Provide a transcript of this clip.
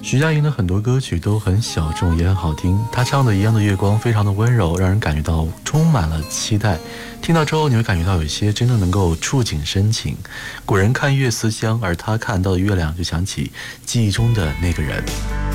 徐佳莹的很多歌曲都很小众，也很好听。她唱的《一样的月光》非常的温柔，让人感觉到充满了期待。听到之后，你会感觉到有一些真的能够触景生情。古人看月思乡，而她看到的月亮就想起记忆中的那个人。